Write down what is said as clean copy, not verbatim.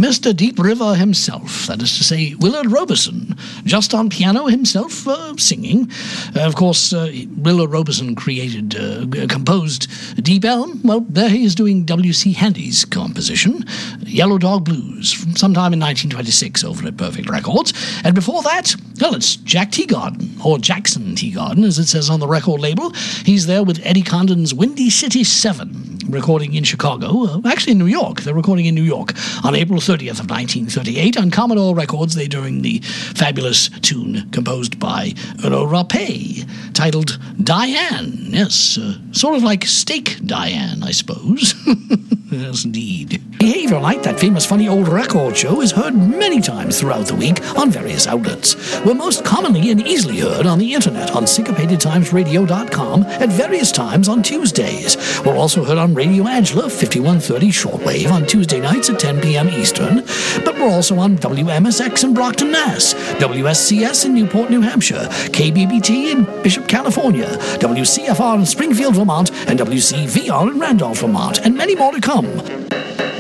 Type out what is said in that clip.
Mr. Deep River himself, that is to say, Willard Roberson, just on piano himself, singing. Of course, Willard Roberson composed Deep Elm. Well, there he is doing W.C. Handy's composition, Yellow Dog Blues, from sometime in 1926 over at Perfect Records. And before that, well, it's Jack Teagarden, or Jackson Teagarden, as it says on the record label. He's there with Eddie Condon's Windy City 7, recording in Chicago, actually in New York. They're recording in New York on April 30th of 1938. On Commodore Records, they're doing the fabulous tune composed by Earl Rapé, titled Diane. Yes, sort of like Steak Diane, I suppose. Yes, indeed. Behavior Night, that famous funny old record show, is heard many times throughout the week on various outlets. We're most commonly and easily heard on the internet on syncopatedtimesradio.com at various times on Tuesdays. We're also heard on Radio Angela, 5130 shortwave on Tuesday nights at 10 p.m. Eastern. But we're also on WMSX in Brockton, Mass., WSCS in Newport, New Hampshire, KBBT in Bishop, California, WCFR in Springfield, Vermont, and WCVR in Randolph, Vermont, and many more to come.